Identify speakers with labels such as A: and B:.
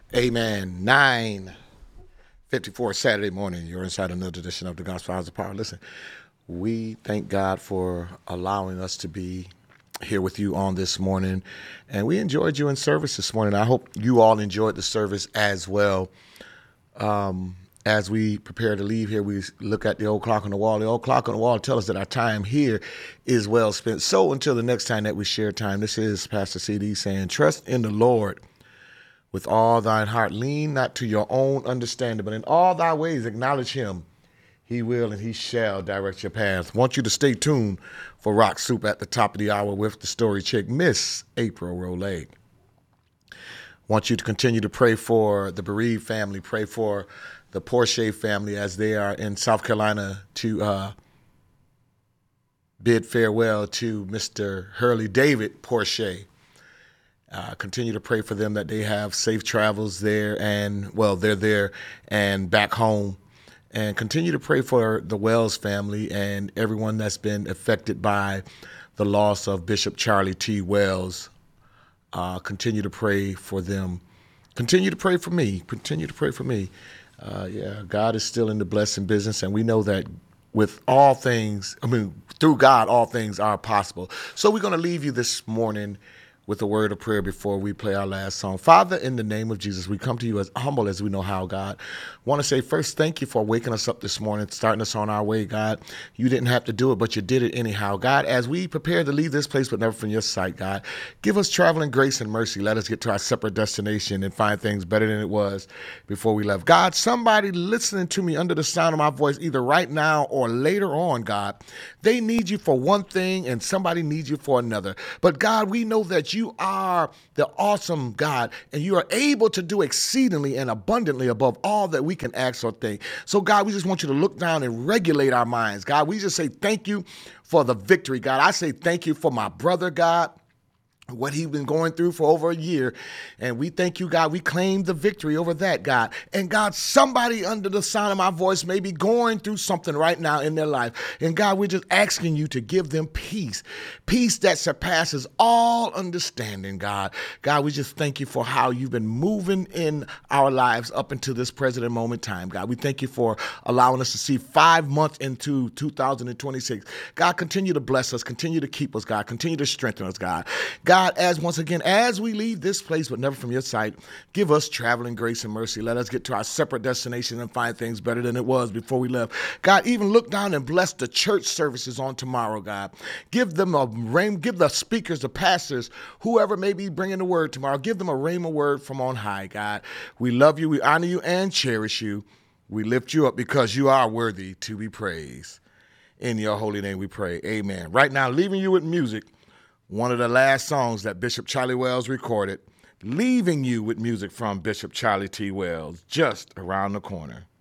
A: Amen. 9:54 Saturday morning. You're inside another edition of the Gospel House of Power. Listen, we thank God for allowing us to be here with you on this morning. And we enjoyed you in service this morning. I hope you all enjoyed the service as well. As we prepare to leave here, we look at the old clock on the wall. The old clock on the wall tells us that our time here is well spent. So until the next time that we share time, this is Pastor CD saying, trust in the Lord with all thine heart. Lean not to your own understanding, but in all thy ways acknowledge him. He will and he shall direct your path. Want you to stay tuned for Rock Soup at the top of the hour with the story chick, Miss April Rolay. Want you to continue to pray for the bereaved family. Pray for the Porsche family as they are in South Carolina to bid farewell to Mr. Hurley David Porsche. Continue to pray for them that they have safe travels there and, well, they're there and back home. And continue to pray for the Wells family and everyone that's been affected by the loss of Bishop Charlie T. Wells. Continue to pray for them. Continue to pray for me. Continue to pray for me. God is still in the blessing business, and we know that with all things, through God, all things are possible. So we're going to leave you this morning with a word of prayer before we play our last song. Father, in the name of Jesus, we come to you as humble as we know how, God. Want to say first, thank you for waking us up this morning, starting us on our way, God. You didn't have to do it, but you did it anyhow. God, as we prepare to leave this place, but never from your sight, God, give us traveling grace and mercy. Let us get to our separate destination and find things better than it was before we left. God, somebody listening to me under the sound of my voice, either right now or later on, God, they need you for one thing and somebody needs you for another. But God, we know that you are the awesome God, and you are able to do exceedingly and abundantly above all that we can ask or think. So, God, we just want you to look down and regulate our minds. God, we just say thank you for the victory, God. I say thank you for my brother, God, what he's been going through for over a year. And we thank you, God. We claim the victory over that, God. And God, somebody under the sound of my voice may be going through something right now in their life. And God, we're just asking you to give them peace, peace that surpasses all understanding, God. God, we just thank you for how you've been moving in our lives up until this present moment time, God. We thank you for allowing us to see 5 months into 2026. God, continue to bless us, continue to keep us, God, continue to strengthen us, God. God, as we leave this place, but never from your sight, give us traveling grace and mercy. Let us get to our separate destination and find things better than it was before we left. God, even look down and bless the church services on tomorrow, God. Give them a rain, give the speakers, the pastors, whoever may be bringing the word tomorrow, give them a rhema word from on high, God. We love you, we honor you, and cherish you. We lift you up because you are worthy to be praised. In your holy name we pray, amen. Right now, leaving you with music. One of the last songs that Bishop Charlie Wells recorded, leaving you with music from Bishop Charlie T. Wells, just around the corner.